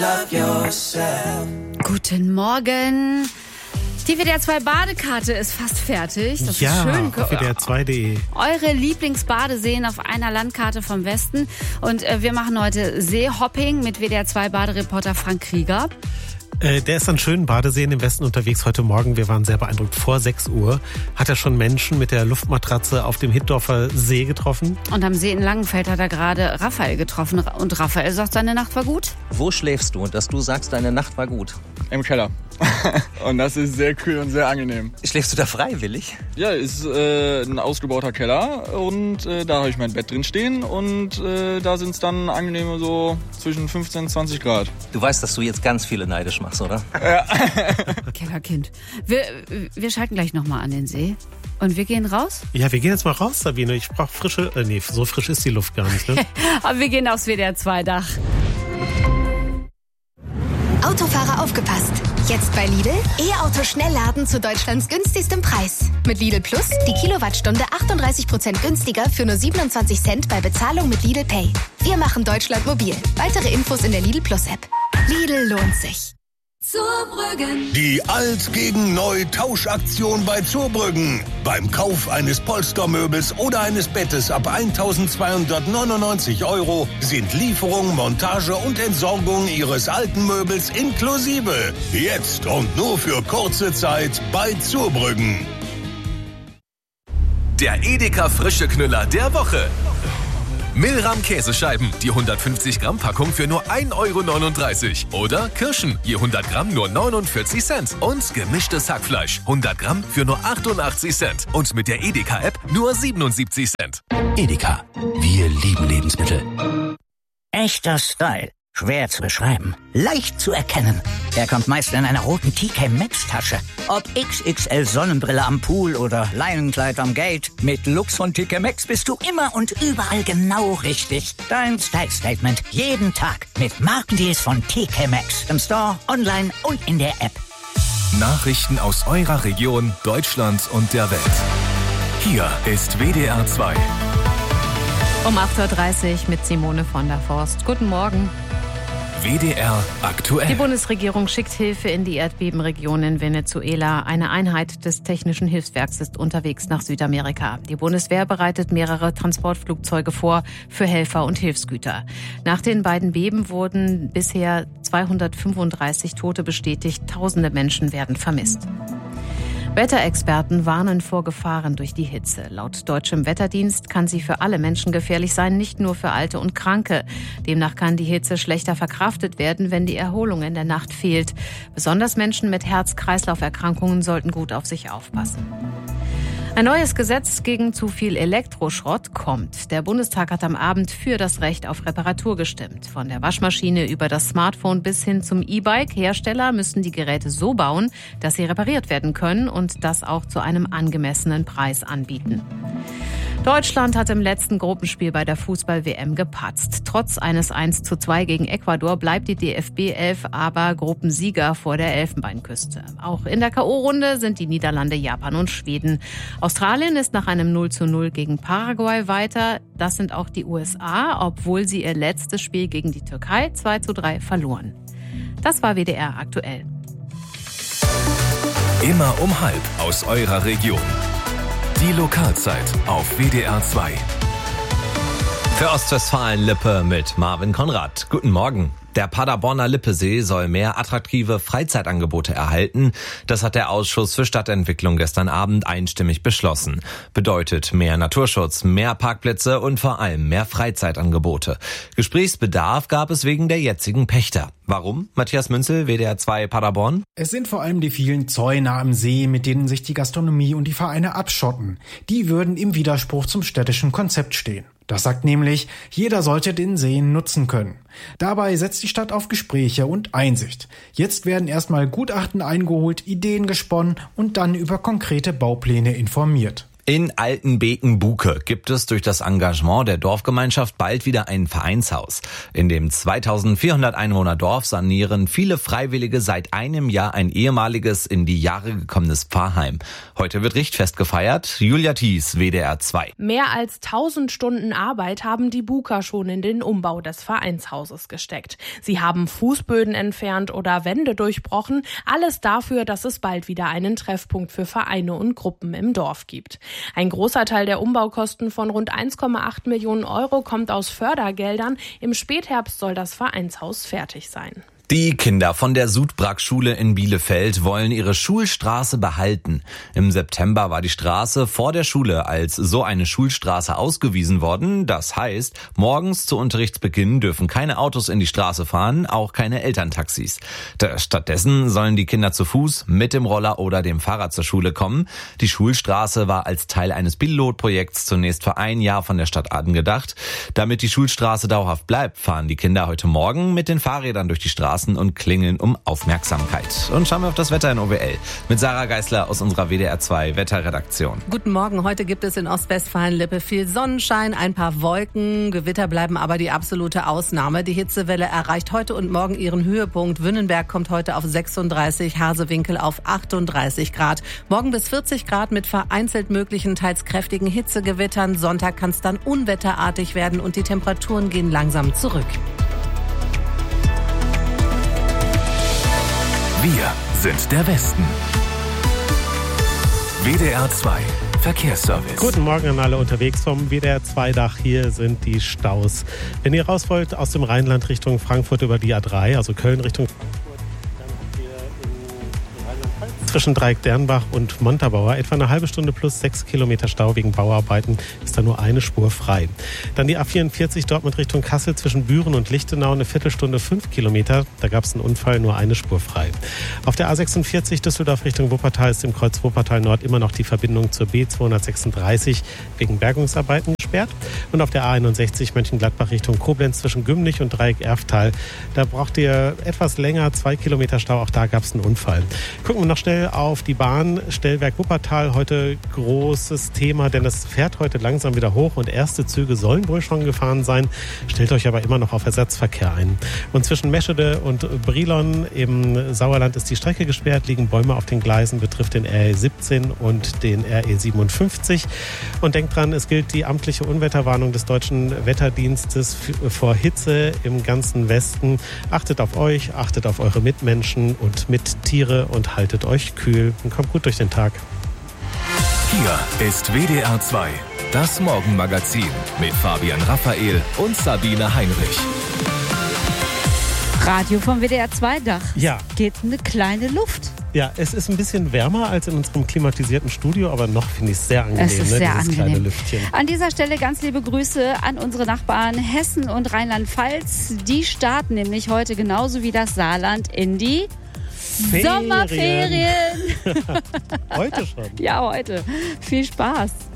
Guten Morgen. Die WDR 2 Badekarte ist fast fertig. Das ja, ist schön. Auf WDR2.de. Eure Lieblingsbadeseen auf einer Landkarte vom Westen. Und wir machen heute Seehopping mit WDR 2 Badereporter Frank Krieger. Der ist an schönen Badeseen im Westen unterwegs heute Morgen. Wir waren sehr beeindruckt. Vor 6 Uhr hat er schon Menschen mit der Luftmatratze auf dem Hittorfer See getroffen. Und am See in Langenfeld hat er gerade Raphael getroffen. Und Raphael sagt, seine Nacht war gut. Wo schläfst du, dass du sagst, deine Nacht war gut? Im Keller. Und das ist sehr kühl und sehr angenehm. Schläfst du da freiwillig? Ja, ist ein ausgebauter Keller und da habe ich mein Bett drin stehen und da sind es dann angenehme so zwischen 15 und 20 Grad. Du weißt, dass du jetzt ganz viele neidisch machst, oder? Ja. Kellerkind. Wir schalten gleich nochmal an den See. Und wir gehen raus? Ja, wir gehen jetzt mal raus, Sabine. Ich brauche frische... nee, so frisch ist die Luft gar nicht, ne? Aber wir gehen aufs WDR 2 Dach. Autofahrer aufgepasst! Jetzt bei Lidl E-Auto Schnellladen zu Deutschlands günstigstem Preis. Mit Lidl Plus die Kilowattstunde 38% günstiger für nur 27 Cent bei Bezahlung mit Lidl Pay. Wir machen Deutschland mobil. Weitere Infos in der Lidl Plus App. Lidl lohnt sich. Zurbrüggen. Die Alt gegen Neu Tauschaktion bei Zurbrüggen. Beim Kauf eines Polstermöbels oder eines Bettes ab 1.299 € sind Lieferung, Montage und Entsorgung Ihres alten Möbels inklusive. Jetzt und nur für kurze Zeit bei Zurbrüggen. Der Edeka Frische Knüller der Woche. Milram Käsescheiben, die 150 Gramm Packung für nur 1,39 €. Oder Kirschen, je 100 Gramm nur 49 Cent. Und gemischtes Hackfleisch, 100 Gramm für nur 88 Cent. Und mit der Edeka-App nur 77 Cent. Edeka, wir lieben Lebensmittel. Echter Style. Schwer zu beschreiben, leicht zu erkennen. Er kommt meist in einer roten TK Maxx Tasche. Ob XXL Sonnenbrille am Pool oder Leinenkleid am Gate, mit Lux von TK Maxx bist du immer und überall genau richtig. Dein Style Statement jeden Tag mit Markendeals von TK Maxx im Store, online und in der App. Nachrichten aus eurer Region, Deutschland und der Welt. Hier ist WDR 2. Um 8.30 Uhr mit Simone von der Forst. Guten Morgen. WDR aktuell. Die Bundesregierung schickt Hilfe in die Erdbebenregion in Venezuela. Eine Einheit des Technischen Hilfswerks ist unterwegs nach Südamerika. Die Bundeswehr bereitet mehrere Transportflugzeuge vor für Helfer und Hilfsgüter. Nach den beiden Beben wurden bisher 235 Tote bestätigt. Tausende Menschen werden vermisst. Wetterexperten warnen vor Gefahren durch die Hitze. Laut deutschem Wetterdienst kann sie für alle Menschen gefährlich sein, nicht nur für Alte und Kranke. Demnach kann die Hitze schlechter verkraftet werden, wenn die Erholung in der Nacht fehlt. Besonders Menschen mit Herz-Kreislauf-Erkrankungen sollten gut auf sich aufpassen. Ein neues Gesetz gegen zu viel Elektroschrott kommt. Der Bundestag hat am Abend für das Recht auf Reparatur gestimmt. Von der Waschmaschine über das Smartphone bis hin zum E-Bike. Hersteller müssen die Geräte so bauen, dass sie repariert werden können und das auch zu einem angemessenen Preis anbieten. Deutschland hat im letzten Gruppenspiel bei der Fußball-WM gepatzt. Trotz eines 1:2 gegen Ecuador bleibt die DFB-11 aber Gruppensieger vor der Elfenbeinküste. Auch in der K.O.-Runde sind die Niederlande, Japan und Schweden. Australien ist nach einem 0:0 gegen Paraguay weiter. Das sind auch die USA, obwohl sie ihr letztes Spiel gegen die Türkei 2:3 verloren. Das war WDR aktuell. Immer um halb aus eurer Region. Die Lokalzeit auf WDR 2. Für Ostwestfalen-Lippe mit Marvin Konrad. Guten Morgen. Der Paderborner Lippesee soll mehr attraktive Freizeitangebote erhalten. Das hat der Ausschuss für Stadtentwicklung gestern Abend einstimmig beschlossen. Bedeutet mehr Naturschutz, mehr Parkplätze und vor allem mehr Freizeitangebote. Gesprächsbedarf gab es wegen der jetzigen Pächter. Warum? Matthias Münzel, WDR 2 Paderborn. Es sind vor allem die vielen Zäune am See, mit denen sich die Gastronomie und die Vereine abschotten. Die würden im Widerspruch zum städtischen Konzept stehen. Das sagt nämlich, jeder sollte den See nutzen können. Dabei setzt die Stadt auf Gespräche und Einsicht. Jetzt werden erstmal Gutachten eingeholt, Ideen gesponnen und dann über konkrete Baupläne informiert. In Altenbeken-Buke gibt es durch das Engagement der Dorfgemeinschaft bald wieder ein Vereinshaus. In dem 2400 Einwohner Dorf sanieren viele Freiwillige seit einem Jahr ein ehemaliges, in die Jahre gekommenes Pfarrheim. Heute wird Richtfest gefeiert. Julia Thies, WDR 2. Mehr als 1000 Stunden Arbeit haben die Buker schon in den Umbau des Vereinshauses gesteckt. Sie haben Fußböden entfernt oder Wände durchbrochen. Alles dafür, dass es bald wieder einen Treffpunkt für Vereine und Gruppen im Dorf gibt. Ein großer Teil der Umbaukosten von rund 1,8 Millionen Euro kommt aus Fördergeldern. Im Spätherbst soll das Vereinshaus fertig sein. Die Kinder von der Sudbrack-Schule in Bielefeld wollen ihre Schulstraße behalten. Im September war die Straße vor der Schule als so eine Schulstraße ausgewiesen worden. Das heißt, morgens zu Unterrichtsbeginn dürfen keine Autos in die Straße fahren, auch keine Elterntaxis. Stattdessen sollen die Kinder zu Fuß, mit dem Roller oder dem Fahrrad zur Schule kommen. Die Schulstraße war als Teil eines Pilotprojekts zunächst für ein Jahr von der Stadt angedacht. Damit die Schulstraße dauerhaft bleibt, fahren die Kinder heute Morgen mit den Fahrrädern durch die Straße und klingeln um Aufmerksamkeit. Und schauen wir auf das Wetter in OWL mit Sarah Geisler aus unserer WDR 2 Wetterredaktion. Guten Morgen, heute gibt es in Ostwestfalen-Lippe viel Sonnenschein, ein paar Wolken, Gewitter bleiben aber die absolute Ausnahme. Die Hitzewelle erreicht heute und morgen ihren Höhepunkt. Wünnenberg kommt heute auf 36, Harsewinkel auf 38 Grad. Morgen bis 40 Grad mit vereinzelt möglichen, teils kräftigen Hitzegewittern. Sonntag kann es dann unwetterartig werden und die Temperaturen gehen langsam zurück. Wir sind der Westen. WDR 2 Verkehrsservice. Guten Morgen an alle unterwegs vom WDR 2 Dach. Hier sind die Staus. Wenn ihr raus wollt aus dem Rheinland Richtung Frankfurt über die A3, also Köln Richtung Frankfurt, dann habt ihr in Rheinland-Pfalz zwischen Dreieck-Dernbach und Montabaur etwa eine halbe Stunde plus 6 Kilometer Stau wegen Bauarbeiten. Ist da nur eine Spur frei. Dann die A44 Dortmund Richtung Kassel zwischen Büren und Lichtenau eine Viertelstunde 5 Kilometer. Da gab es einen Unfall, nur eine Spur frei. Auf der A46 Düsseldorf Richtung Wuppertal ist im Kreuz Wuppertal Nord immer noch die Verbindung zur B236 wegen Bergungsarbeiten gesperrt. Und auf der A61 Mönchengladbach Richtung Koblenz zwischen Gümlich und Dreieck-Erftal. Da braucht ihr etwas länger, 2 Kilometer Stau. Auch da gab es einen Unfall. Gucken wir noch schnell auf die Bahn. Stellwerk Wuppertal, heute großes Thema, denn es fährt heute langsam wieder hoch und erste Züge sollen wohl schon gefahren sein. Stellt euch aber immer noch auf Ersatzverkehr ein. Und zwischen Meschede und Brilon im Sauerland ist die Strecke gesperrt, liegen Bäume auf den Gleisen, betrifft den RE 17 und den RE 57. Und denkt dran, es gilt die amtliche Unwetterwarnung des Deutschen Wetterdienstes vor Hitze im ganzen Westen. Achtet auf euch, achtet auf eure Mitmenschen und Mittiere und haltet euch kühl und kommt gut durch den Tag. Hier ist WDR 2, das Morgenmagazin mit Fabian Raphael und Sabine Heinrich. Radio vom WDR 2 Dach. Ja. Geht eine kleine Luft. Ja, es ist ein bisschen wärmer als in unserem klimatisierten Studio, aber noch finde ich es sehr angenehm. Es ist sehr dieses kleine angenehm. Lüftchen. An dieser Stelle ganz liebe Grüße an unsere Nachbarn Hessen und Rheinland-Pfalz. Die starten nämlich heute genauso wie das Saarland in die Sommerferien. Heute schon. Ja, heute. Viel Spaß.